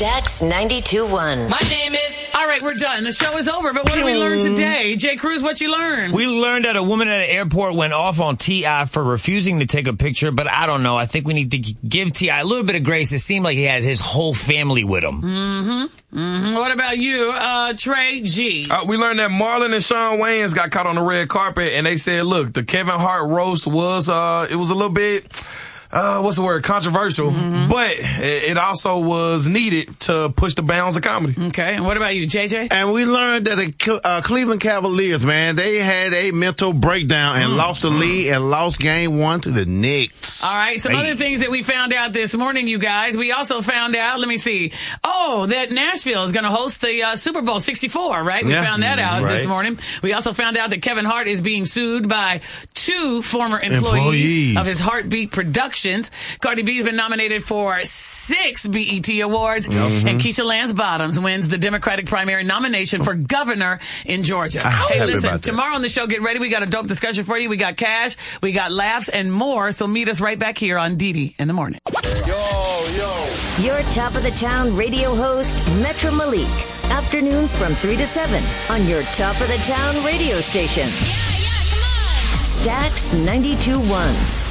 Stax 92.1. My name is... All right, we're done. The show is over, but what did we learn today? Jay Cruz, what you learned? We learned that a woman at an airport went off on T.I. for refusing to take a picture, but I don't know. I think we need to give T.I. a little bit of grace. It seemed like he had his whole family with him. What about you, Trey G? We learned that Marlon and Shawn Wayans got caught on the red carpet, and they said, look, the Kevin Hart roast was, it was a little bit... what's the word? Controversial, but it also was needed to push the bounds of comedy. Okay, and what about you, JJ? And we learned that the Cleveland Cavaliers, man, they had a mental breakdown and lost the lead and lost game 1 to the Knicks. All right, some other things that we found out this morning, you guys. We also found out, let me see, that Nashville is going to host the Super Bowl 64, right? We found that out this morning. We also found out that Kevin Hart is being sued by 2 former employees of his Heartbeat Productions. Cardi B's been nominated for 6 BET Awards, and Keisha Lance Bottoms wins the Democratic primary nomination for governor in Georgia. Hey, listen, tomorrow on the show, get ready. We got a dope discussion for you. We got cash, we got laughs, and more. So meet us right back here on Didi in the morning. Your top of the town radio host, Metro Malik. Afternoons from 3 to 7 on your top of the town radio station. Stax 92.1.